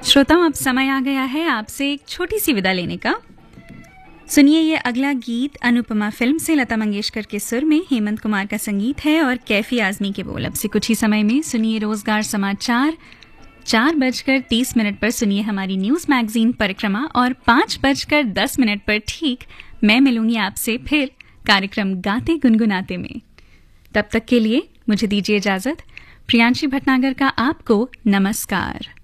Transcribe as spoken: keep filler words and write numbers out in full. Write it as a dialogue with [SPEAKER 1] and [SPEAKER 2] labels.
[SPEAKER 1] श्रोताओं, अब समय आ गया है आपसे एक छोटी सी विदा लेने का। सुनिए ये अगला गीत अनुपमा फिल्म से लता मंगेशकर के सुर में, हेमंत कुमार का संगीत है और कैफी आजमी के बोल। अब से कुछ ही समय में सुनिए रोजगार समाचार। चार बजकर तीस मिनट पर सुनिए हमारी न्यूज मैगजीन परिक्रमा और पांच बजकर दस मिनट पर ठीक मैं मिलूंगी आपसे फिर कार्यक्रम गाते गुनगुनाते में। तब तक के लिए मुझे दीजिए इजाजत। प्रियांशी भटनागर का आपको नमस्कार।